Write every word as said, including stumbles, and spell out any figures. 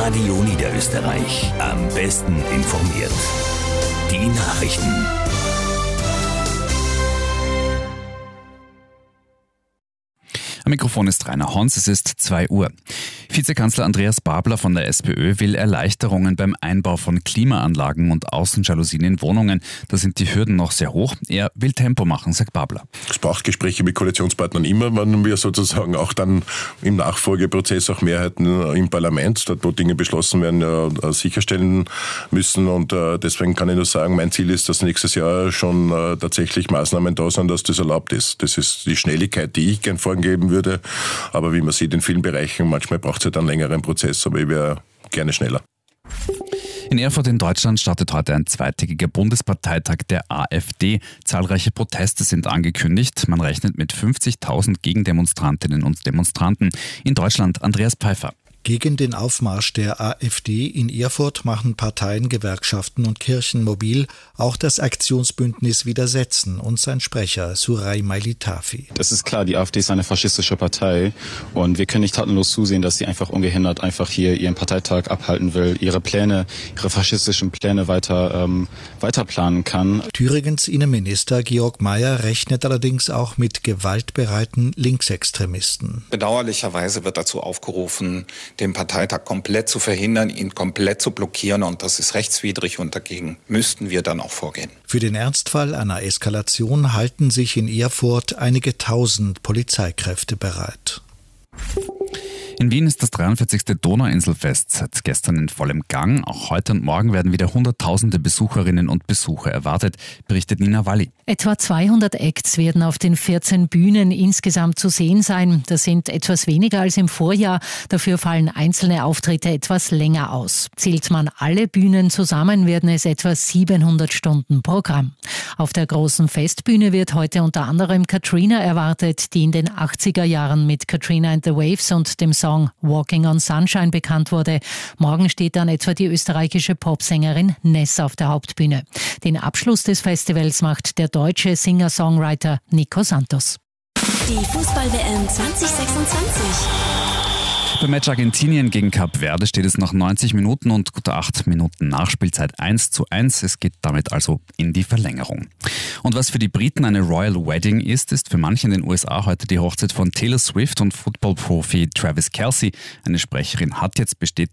Radio Niederösterreich. Am besten informiert. Die Nachrichten. Am Mikrofon ist Rainer Hons, es ist zwei Uhr. Vizekanzler Andreas Babler von der SPÖ will Erleichterungen beim Einbau von Klimaanlagen und Außenjalousien in Wohnungen. Da sind die Hürden noch sehr hoch. Er will Tempo machen, sagt Babler. Es braucht Gespräche mit Koalitionspartnern immer, wenn wir sozusagen auch dann im Nachfolgeprozess auch Mehrheiten im Parlament, dort wo Dinge beschlossen werden, ja, sicherstellen müssen. Und äh, deswegen kann ich nur sagen, mein Ziel ist, dass nächstes Jahr schon äh, tatsächlich Maßnahmen da sind, dass das erlaubt ist. Das ist die Schnelligkeit, die ich gern vorgeben würde. Aber wie man sieht in vielen Bereichen, manchmal braucht es halt einen längeren Prozess, aber ich wäre gerne schneller. In Erfurt in Deutschland startet heute ein zweitägiger Bundesparteitag der AfD. Zahlreiche Proteste sind angekündigt. Man rechnet mit fünfzigtausend Gegendemonstrantinnen und Demonstranten. In Deutschland Andreas Pfeiffer. Gegen den Aufmarsch der AfD in Erfurt machen Parteien, Gewerkschaften und Kirchen mobil. Auch das Aktionsbündnis Widersetzen und sein Sprecher Suray Mailitafi. Das ist klar, die AfD ist eine faschistische Partei und wir können nicht tatenlos zusehen, dass sie einfach ungehindert einfach hier ihren Parteitag abhalten will, ihre Pläne, ihre faschistischen Pläne weiter, ähm, weiter planen kann. Thüringens Innenminister Georg Mayer rechnet allerdings auch mit gewaltbereiten Linksextremisten. Bedauerlicherweise wird dazu aufgerufen, den Parteitag komplett zu verhindern, ihn komplett zu blockieren, und das ist rechtswidrig und dagegen müssten wir dann auch vorgehen. Für den Ernstfall einer Eskalation halten sich in Erfurt einige tausend Polizeikräfte bereit. In Wien ist das dreiundvierzigste Donauinselfest seit gestern in vollem Gang. Auch heute und morgen werden wieder hunderttausende Besucherinnen und Besucher erwartet, berichtet Nina Walli. Etwa zweihundert Acts werden auf den vierzehn Bühnen insgesamt zu sehen sein. Das sind etwas weniger als im Vorjahr. Dafür fallen einzelne Auftritte etwas länger aus. Zählt man alle Bühnen zusammen, werden es etwa siebenhundert Stunden Programm. Auf der großen Festbühne wird heute unter anderem Katrina erwartet, die in den achtziger Jahren mit Katrina and the Waves und dem Song Walking on Sunshine bekannt wurde. Morgen steht dann etwa die österreichische Popsängerin Ness auf der Hauptbühne. Den Abschluss des Festivals macht der deutsche Singer-Songwriter Nico Santos. Die Fußball-W M zwanzig sechsundzwanzig. Beim Match Argentinien gegen Kap Verde steht es nach neunzig Minuten und gut acht Minuten Nachspielzeit eins zu eins. Es geht damit also in die Verlängerung. Und was für die Briten eine Royal Wedding ist, ist für manche in den U S A heute die Hochzeit von Taylor Swift und Football-Profi Travis Kelce. Eine Sprecherin hat jetzt bestätigt,